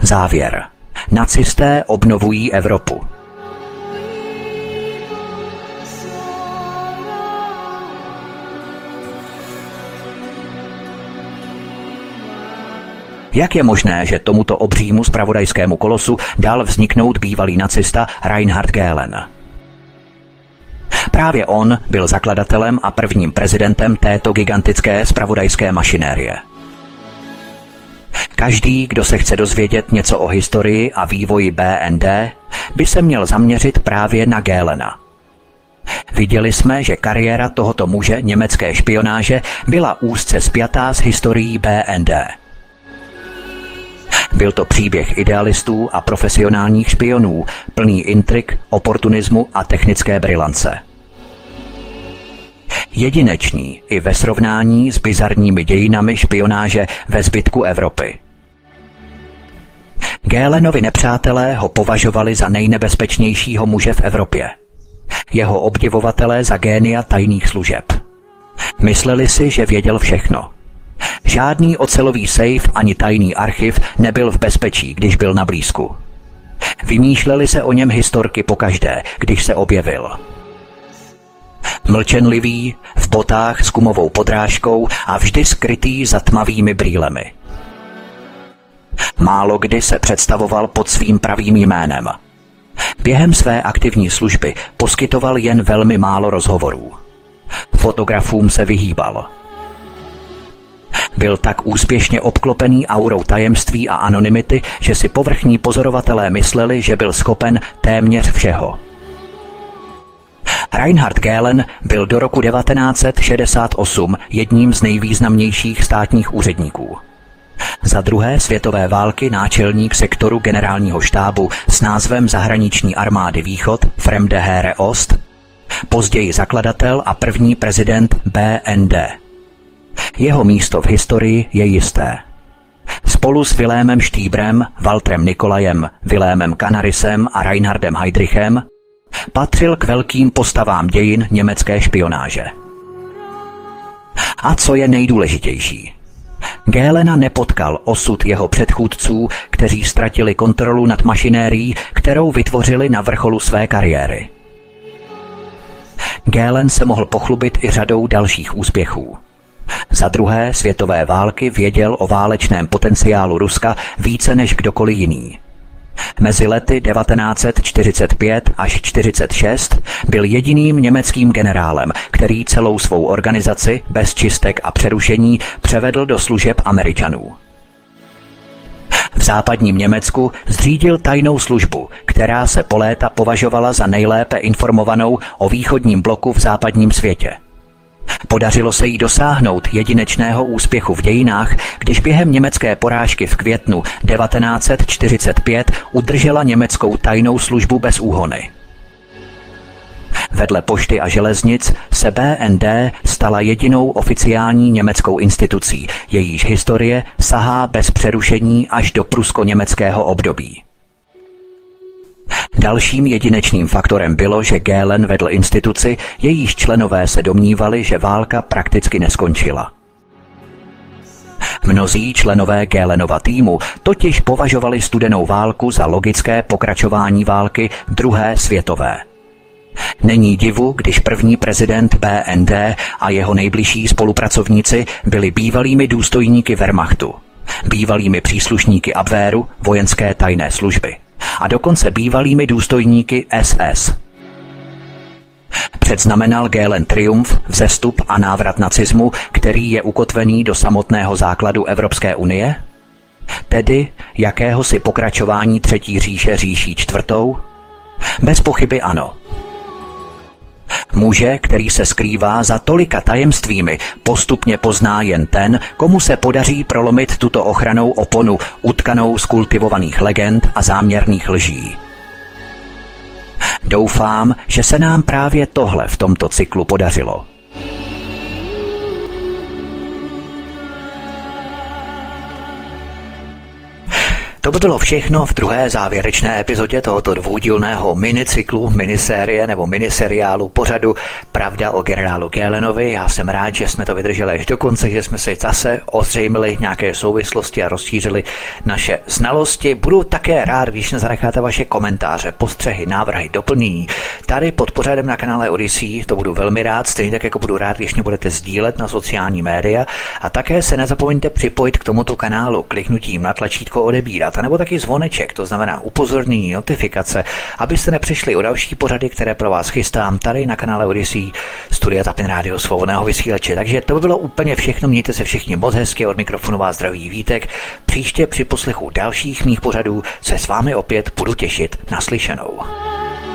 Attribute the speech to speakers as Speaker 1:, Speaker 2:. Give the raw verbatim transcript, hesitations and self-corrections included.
Speaker 1: Závěr. Nacisté obnovují Evropu. Jak je možné, že tomuto obřímu zpravodajskému kolosu dal vzniknout bývalý nacista Reinhard Gehlen? Právě on byl zakladatelem a prvním prezidentem této gigantické zpravodajské mašinérie. Každý, kdo se chce dozvědět něco o historii a vývoji B N D, by se měl zaměřit právě na Gehlena. Viděli jsme, že kariéra tohoto muže německé špionáže byla úzce spjatá s historií B N D. Byl to příběh idealistů a profesionálních špionů, plný intrik, oportunismu a technické brilance. Jedinečný i ve srovnání s bizarními dějinami špionáže ve zbytku Evropy. Gehlenovi nepřátelé ho považovali za nejnebezpečnějšího muže v Evropě. Jeho obdivovatelé za génia tajných služeb. Mysleli si, že věděl všechno. Žádný ocelový sejf ani tajný archiv nebyl v bezpečí, když byl na blízku. Vymýšleli se o něm historky pokaždé, když se objevil. Mlčenlivý, v botách s gumovou podrážkou a vždy skrytý za tmavými brýlemi. Málo kdy se představoval pod svým pravým jménem. Během své aktivní služby poskytoval jen velmi málo rozhovorů. Fotografům se vyhýbal. Byl tak úspěšně obklopený aurou tajemství a anonymity, že si povrchní pozorovatelé mysleli, že byl schopen téměř všeho. Reinhard Gehlen byl do roku devatenáct set šedesát osm jedním z nejvýznamnějších státních úředníků. Za druhé světové války náčelník sektoru generálního štábu s názvem Zahraniční armády Východ Fremde Heere Ost, později zakladatel a první prezident B N D. Jeho místo v historii je jisté. Spolu s Vilémem Štýbrem, Waltrem Nikolajem, Vilémem Canarisem a Reinhardem Heydrichem patřil k velkým postavám dějin německé špionáže. A co je nejdůležitější? Gehlena nepotkal osud jeho předchůdců, kteří ztratili kontrolu nad mašinérií, kterou vytvořili na vrcholu své kariéry. Gehlen se mohl pochlubit i řadou dalších úspěchů. Za druhé světové války věděl o válečném potenciálu Ruska více než kdokoliv jiný. Mezi lety devatenáct set čtyřicet pět až čtyřicet šest byl jediným německým generálem, který celou svou organizaci bez čistek a přerušení převedl do služeb Američanů. V západním Německu zřídil tajnou službu, která se po léta považovala za nejlépe informovanou o východním bloku v západním světě. Podařilo se jí dosáhnout jedinečného úspěchu v dějinách, když během německé porážky v květnu devatenáct set čtyřicet pět udržela německou tajnou službu bez úhony. Vedle pošty a železnic se B N D stala jedinou oficiální německou institucí, jejíž historie sahá bez přerušení až do prusko-německého období. Dalším jedinečným faktorem bylo, že Gehlen vedl instituci, jejíž členové se domnívali, že válka prakticky neskončila. Mnozí členové Gehlenova týmu totiž považovali studenou válku za logické pokračování války druhé světové. Není divu, když první prezident B N D a jeho nejbližší spolupracovníci byli bývalými důstojníky Wehrmachtu, bývalými příslušníky Abwehru, vojenské tajné služby, a dokonce bývalými důstojníky S S. Předznamenal Gehlen triumf, vzestup a návrat nacismu, který je ukotvený do samotného základu Evropské unie? Tedy jakéhosi pokračování Třetí říše říší čtvrtou? Bez pochyby ano. Muže, který se skrývá za tolika tajemstvími, postupně pozná jen ten, komu se podaří prolomit tuto ochrannou oponu, utkanou z kultivovaných legend a záměrných lží. Doufám, že se nám právě tohle v tomto cyklu podařilo. To by bylo všechno v druhé závěrečné epizodě tohoto dvoudílného minicyklu, minisérie nebo miniseriálu pořadu Pravda o generálu Gälenovi. Já jsem rád, že jsme to vydrželi až do konce, že jsme si zase ozřejmili nějaké souvislosti a rozšířili naše znalosti. Budu také rád, když nezanecháte vaše komentáře, postřehy, návrhy, doplnění. Tady pod pořadem na kanále Odyssey to budu velmi rád, stejně tak jako budu rád, když mě budete sdílet na sociální média a také se nezapomeňte připojit k tomuto kanálu kliknutím na tlačítko odebírat, nebo taky zvoneček, to znamená upozornění, notifikace, abyste nepřišli o další pořady, které pro vás chystám tady na kanále Odyssey, Studia Tapin Rádio Svobodného vysílače. Takže to by bylo úplně všechno, mějte se všichni moc hezky, od mikrofonu vás zdraví Vítek. Příště při poslechu dalších mých pořadů se s vámi opět budu těšit. Naslyšenou.